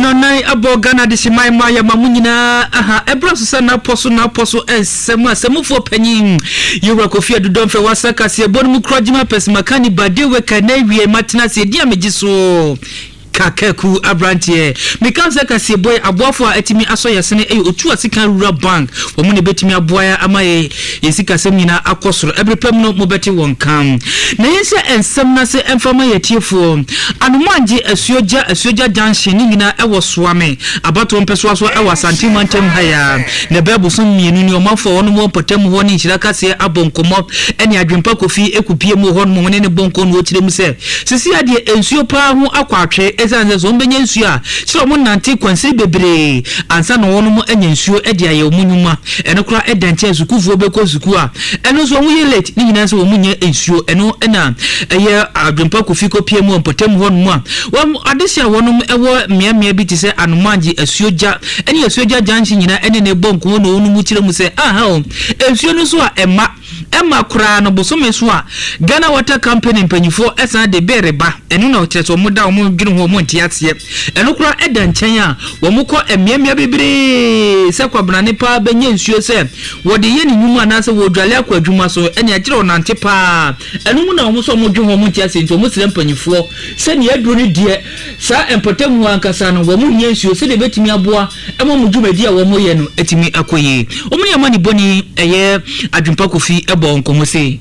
no nai abogana de shimai maya mamunyina aha ebraso sana poso semufo panyin yura Kofi Adudom fe wasaka se bonu krojima pesmakani badewe kanawie matina se dia megiso Kakeku abrantie mekanse kase boy aboafo a etimi asoye sene otu asika rural bank wo mu ne betimi aboya amaye yesika sem nyina akosoro ebrepem no mobeti won kam na yense ensem na se enfama yetiefo anomanje asuoja junction ni nyina ewo soame abato mpeso aso ewo santimantem haya na bebuso mienu ni omafo wono mo potem ho ni nchira kase abonkomo ene adwempa Kofi ekupie mu ho no ne bonko no okirem se sisi ade ensuo pa ho akwatwe ezanze zo mbenye nsuo a kiro mo nante kwanse bebre ansa no wono mo anya nsuo ede aye omunyuma eno kura edanche zukuvuo beko zuku a eno so wo ye late ni nyina se wo munye nsuo eno ena eye adwempa Kofi kopie mu potem ho no a wo adesia wono ewo miamia bi ti se anomanje asuoja ene asuoja janchi nyina ene ne bonko no wono mu kire mu se aha o nsuo no so a Emma kura no bosome so a Ghana Water Company mpanyifo esa de bereba eno na ocheso moda o mo dwene ho mo ntiasie eno kura eda nchen a wo mukọ emiamia bebre se kwabna ne pa benye nsuo se wo de ye ni nyuma na se wo dwale akwa adwuma so ene akire onante pa eno mu na wo so mo dwene ho mo ntiasie nti mo sire mpanyifo se ne aduro ne die sa empotemu ankasa no wo mo nye nsuo se de betimi aboa emo mo dwumadi a wo mo ye no etimi akoye o mo ne amani boni eye adwempa Kofi bonko say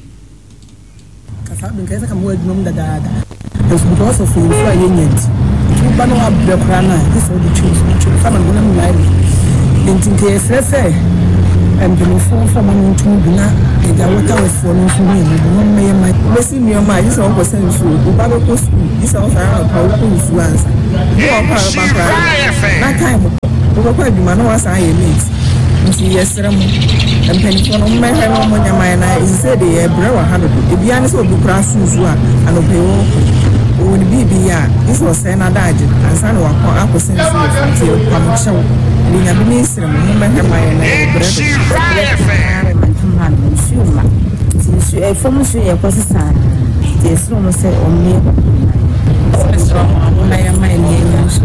kasabu nkesa kama wewe dum dada because of you so yent you bano abrekra na this all the choose sama ngona mnali ntinke sese mbelofo fama ntu bina ega wota wefo no fu ni no meye ma besi nioma yi so ko sen su u ba ko school yi so fara pa ko influence o pa na time ko ko aduma no wasa ye meet nti yesrem empenifo no mmehe no monyama na ise de ye brewa hado ebia ne so obukra suzu a anopewo o ni bibia iso se na daje ansa no wakọ akosensu nti pamochew ni nyabi ni srem mmehe mai na brewa mantamhan suma nti su efom su ye kwasisa ti esro mo se omni esro mo na ya mai ni enyanso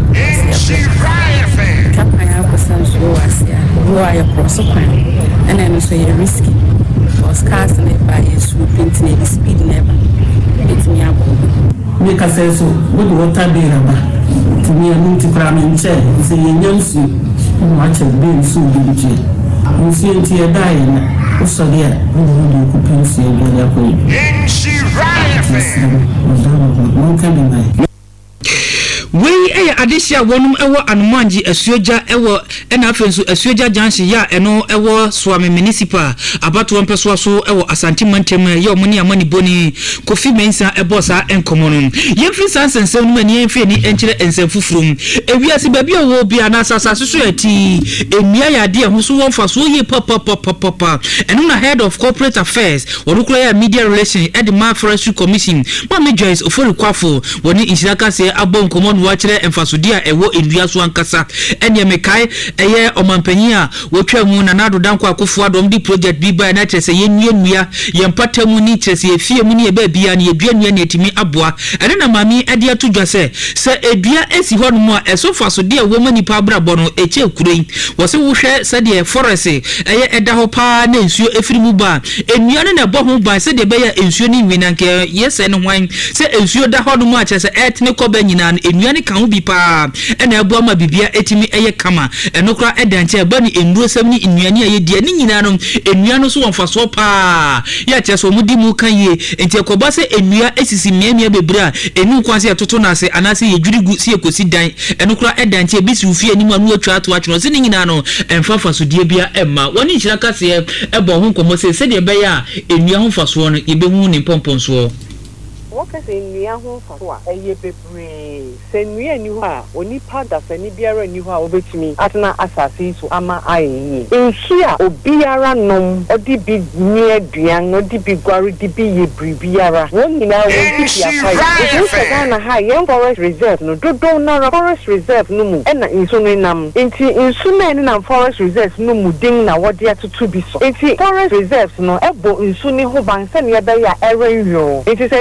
kapaya kosansu wasia ruwa ya prosokwan and then so you risky because cars never is swooping the speed never it's me up make a sense with water be raba to me a multi cram chair say yensu much of being so big you see it here dying so there you could pense you go in she right we adisia wonum ewo anumanji asuoja ewo ena afensu asuoja janshi ya eno ewo swami municipal abato mpeso so ewo Asante Mantem ye omuni amani boni Kofi mensa ebosa enkomono yemfri sansensem no ani emfi ni enkyere ensemfufurum ewiase babia wo bia na asasa so ati emia ya de ho so wonfa so ye papa eno na head of corporate affairs worukura ya media relations Edma Forestry Commission Mama Joyce Oforukwafo woni inshiraka se abonkomo wachire emfasodia ewo endua so ankasa ene mekai eye omampanyi a wotwa mu na nado danko akofo adom di project bi ba na trese yenua yempatamu ni trese efie mu ni eba bia na yeduanua na etimi aboa ene na mami ade atodwa se edua esi ho no mu a esofa so de ewo manipa brabo no eche kuren wo se wo hwe se de forest eye eda ho pa na ensuo efiri mu ba enua ne na bo ho ba se de be ya ensuo ni winanke yese ne hwan se ensuo da ho no mu a trese etne koba nyina enua ne kan bi pa ena abu ama bibia etimi eye kama enokra edanche eba ni enduro sem ni ennuane aye die ni nyina no ennua no so wonfaso pa ya cheso mudi mu kan ye enti ekoba se ennua esisi miamia bebre a enu kwanse etoto na se anase ye dwirigu se ekosi dan enokra edanche bisi ufie ni manu atwa ato atwo se ni nyina no emfafaso die bia emma woni nhyira kase ebo ho nkomo se de be ya ennua ho faso no ye behu ni pomponso woka se nnua ho faso a eye bebre se nnua ni ho a oni pada se ni biara ni ho a obetimi atena asase so ama ayi nsu a obiara nom odi bi nie duan odi bi gwari di bi ye bribiara wonina won ti afa yi se na ha yen forest reserve no dodo na forest reserve no mu ena nsu no nam enti nsu na ni na forest reserve no mu din na wodi atutu bi so enti forest reserve no ebo nsu ni ho ban se ne be ya erenyo enti se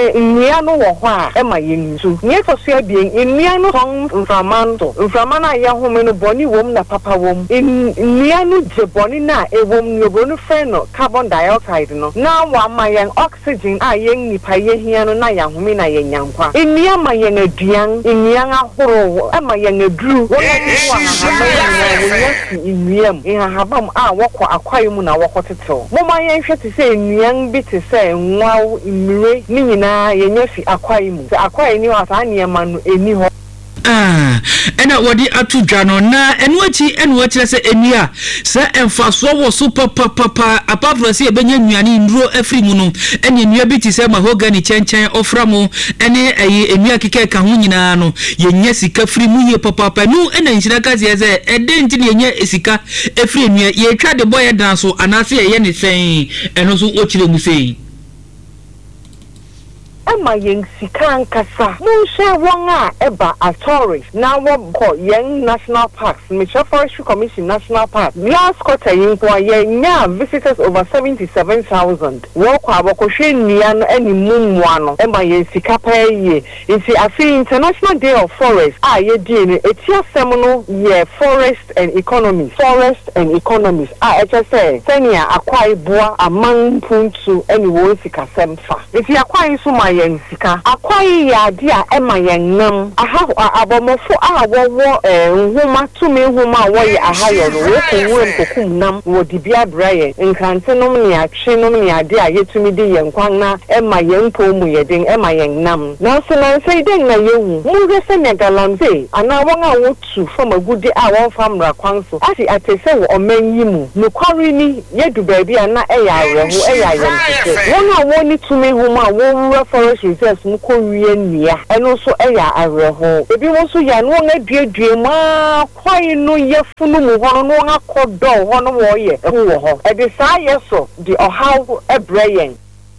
nnua no wo ho a ema yensu nie to so abien nnua no son mframana ya home no boni wom na papa wom nnua no je boni na ewom no boni fe no carbon dioxide no na wa ma yen oxygen a yen nipa ye hia no na ya home na ye nyankwa nnua ma yen aduan nnua ahoro ema yen aduru wo na ni wa ha nnua habam a wokọ akwaye mu na wokọ tetew mo ma yen hwete se nnua bi te se nwaw mmire ni nyina yenye fi akwaye mu se akwaye ni wa sa niema no eni ho ena wodi atu dwano na enu akire se enua se emfaso wo so papa apart se ebenya nnuane nduro afri mu no ene enua bi ti se mahogany chenchen ofra mu ene enua keke ka ho nyina no yenya sika fri mu ye papa nu ena nhyira ka se ede nti ne yenya esika afri enua ye twa de boy dan so anase ye ne sen eno so okire mu sei ema yen sika nkasa munhwe won a eba atoris na wo yen national parks Ministry Forestry Commission national park last quarter yin kwa yen visitors over 77,000 wo kwa abokohwe nnua no ani mumwa no ema yen sika paye nti afi International Day of Forest a ye die ne etiasem no ye forest and economies a HSA senia akwai boa aman puntu ani wo sika semfa nti akwai so ma yen sika akwai ya ade a ema yen nam aha abomofo a wo nhoma tumi nhoma wo ye ahayo no wo kunwem kokum nam wo dibia braye nkantenom ne atwenom ne ade a yetumi de yen kwan na ema yen pomu yeden ema yen nam na so na sei den na yewu mu ge se negalanze ana won a wotu from agudi a won famra kwan so ati atese wo omanyimu no kwari ni yedu baabi a na eya areho eya yen won a woni tumi nhoma wo reference reserves mu ko wie nia eno so eya areho ebi wo so ya no aduadue ma kwai no yefunu mu ho no akodo ho no wo ye wo ho e de sa yeso di ohaw ebrayen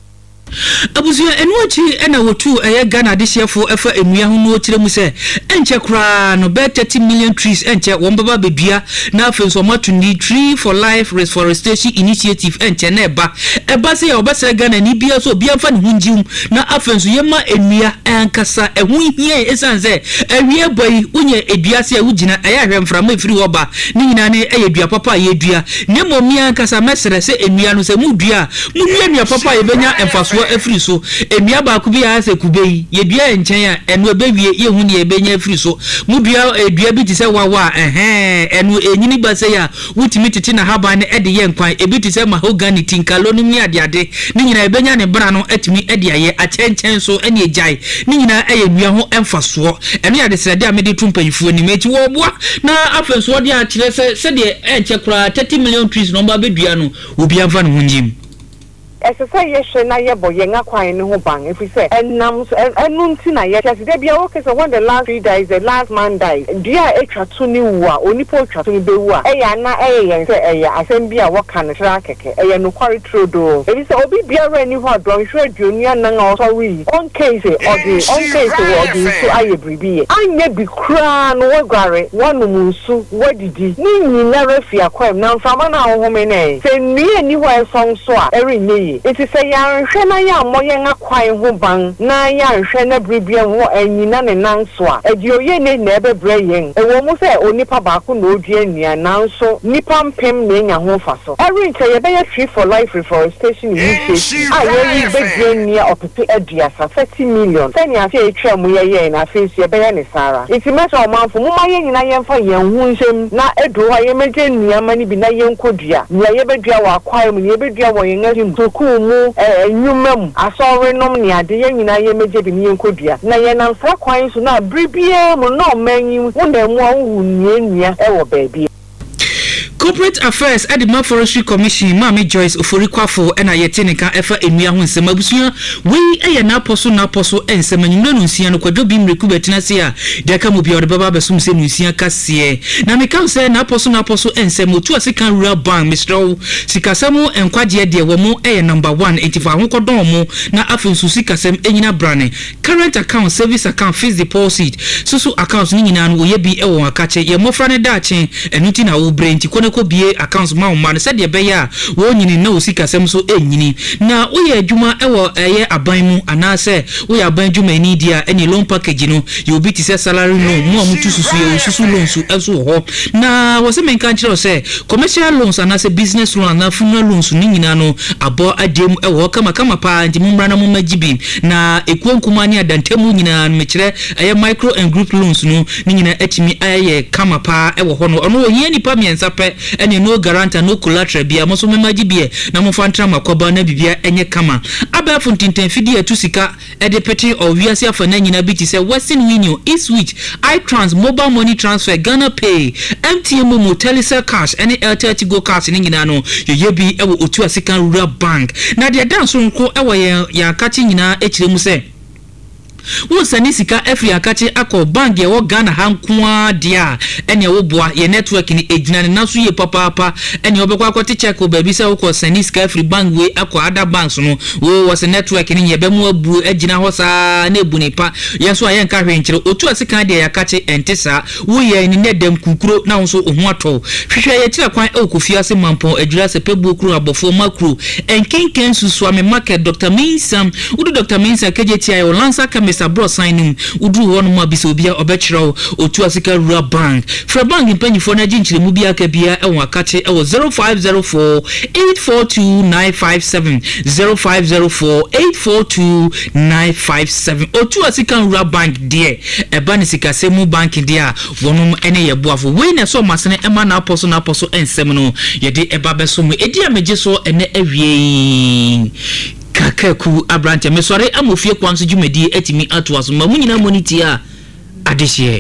abusia enu achi ena wotu Ghana disiafo efa enua ho no kire mu se enche kra no be 30 million trees enche won baba bedua na afenso matuni tree for life reforestation initiative enche na eba se ya obasere Ghana ni bia so bia fa ne hunjium na afenso yema enua ankasa ehun hie esanze ewie boy unye edua se ugina ayahwe mframa efiri hoba ni nyina ne eyedua papa yedua nemo mi ankasa mesere se enua no se mudua enua papa yebenya emfaso efiri so enua ba ku bia se kubei yedua enchen a enu ebewie yehu ne ebenya efiri so mudua edua bi ti se wawa enu enyini ba se ya wutimi titi na haba ne ede ye nkwan ebi ti se mahogany tinkalo no mi ade ni nyina ebenya ne bra no atimi ede aye achenchen so ene ejai ni nyina eye nua ho emfaso enu ya de sede a mede tumpanyifuo ni mechi wo boa na afenso de a kire se de enche kura 30 million trees no ba bedua no obi amfa no hunjim esese yehwe na yebo yenga kwan ne ho ban if we say enam enunti na ye just dey bia okay so when the last 3 days the last man died dia etwa to ni wu a onipo etwa to ni be wu a eya na yen say eya asem bia wo kan hra keke eya no kwari trodo ebi say obi bia ra ni ho adon hwe aduonu anan a so wi on case odi so aye bribi anya bi kra no wagare wonu musu wadidi ni nyina rafi akwam na mfama na ho me ne say ni ho esong so a erinye it is a yanhwe na ya moyen akwan ho ban na yanhwe na bribia ho anyina ne nanso a edioye ne na ebebre yen ewo mu se onipa ba ko na odua nnua nanso nipa mpem na nya ho faso erinche ye be tree for life reforestation initiative a ye be nnua opepe aduasa 30 million sani afi etwa mu ye na afi so ye be ne sara it meso omanfo mu ma ye nyina ye mfa ye hu nsem na edu ha ye meje nnua mani bi na ye nkodua nnua ye bedua wa kwai mu ye bedua wo ye ngari mu enyumam asorenom ni ade ye nyina ye meje bi ni enkodua na ye nam fra kwan so na bribie mu no manyi wo na mu awu nnua e wo baabi Corporate Affairs at the Forestry Commission, Mami Joyce Oforikwafo, and I yetenika efa enua ho nsema busua we eye na poso ensema nyimno nsia no kwadwo bi mreku betina sia de ka mo bia de baba besum se nsia kase na me kan se na poso ensema otu asika rural bank Mr. Sikasemu enkwaje de wo mu eye number 1 etifa ho kodon mu na afensu sikasem enyina brane current account service account fixed deposit susu account ni nyina no ye bi e wo akache ye mofra ne dache enuti na wo brenti kone ko bie accounts ma wo ma no said ye be ya wo nyini na osika sem so enyini na wo ye adwuma ewo eye aban mu anase wo ye aban adwuma ni dia eni loan package no you be say salary loan mu amutu susu ye susu loan su eso ho na wo se menka kire say commercial loans anase business loan na funeral loans ni nyina no abo adem ewo kama pa nti mumbra na mumagibi na ekuonkuma ni adantemu nyina mekire eye micro and group loans no ni nyina etimi aye kama pa ewo ho no ono ohia nipa miensa pe ene no guarantor no collateral bia mo so memagibi na mo fantra makoba na bibia enye kama abafo ntintan fidi atusika ede peti owiase afa na nyina bi ti se Western Union, eSwitch, iTrans, mobile money transfer, Ghana Pay, MTN Momo, Telecel Cash, any Airtel Tigo Cash ni nyina no ye bi ewo otu African Rural Bank na de dance nko ewo ya kachi nyina echire mu se wo sani sika efri akachi akọ bank ye wo Ghana hankwa dia ene wo boa ye network ni ejina ne naso ye papa ene obekwa akọ check o baby se wo ko sani sika efri bank we akọ other banks no wo was network ni ye be mu abu ejina ho sa na ebu nipa ye so aye nka hwe nkyere otu asika dia ya kachi entesa wo ye ni nedem kukuro na wo so ohu ato hwehwe ye kira kwan e okofia se mampon adwura se pebu okuru abofo makru enkenken susu ame market Dr. Minsam udu Dr. Minsam kejeti ayo lansa Mr. Bro signing udu wonu ma bi so bia obechiro otu asika Rural Bank fra bank mpanyifo na ginchire mu bia ka bia e won akache e wo 0504842957 0504842957 otu asika Rural Bank die e ba ni sika semu bank dia wonu ene ye boafo we na so masene e ma na aposo ensem no ye de e ba beso mu edi ameje so ene awie Kakaku abrante mesore amofie kwanso djumedi etimi atwaso mamunyina moniti a adehye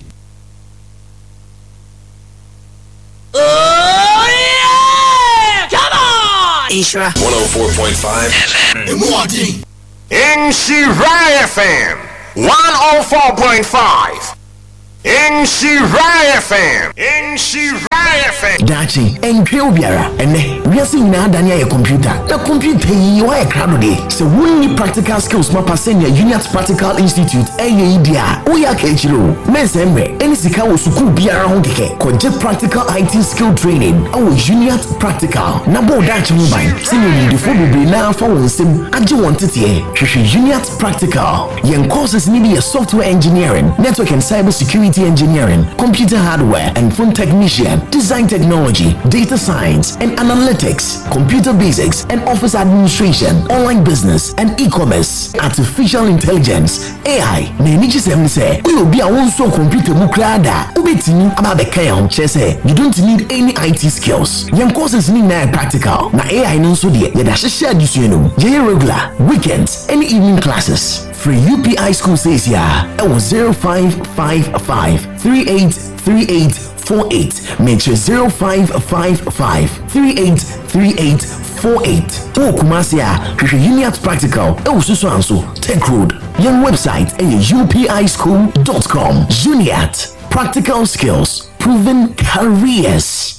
Oh yeah! Come on! Isra 104.5 FM. Inshira FM 104.5 Inshira FM Dachi enkwe biara ene wiase nyina dania ye computer na computer yi wa ye krado de se wonni practical skills ma pasenya Uniat Practical Institute dia o ya ka echiro mesembe eni sika wo sukuu biara ho keke koje practical IT skill training awo Uniat Practical na bo dachi mobile senior ni defo bebre na fa wonsem age wontete hwehwe Uniat Practical yen courses ni be software engineering, network and cyber security engineering, computer hardware and phone technician, design technology, data science and analytics, computer basics and office administration, online business and e-commerce, artificial intelligence, AI. Na eniji sem say, we obi a won so computer mu krada, ubetini about the kayon chese. You don't need any IT skills. Yam courses ni na practical. Na AI no so de, yada hye adusua ye regular, weekends, and evening classes. Free UPI school says ya, it was 0555 383848. Make sure 0555 383848. Oh, Kumasia, Uniat Practical, oh, so Tech Road. Young website, upischool.com. Uniat Practical Skills, Proven Careers.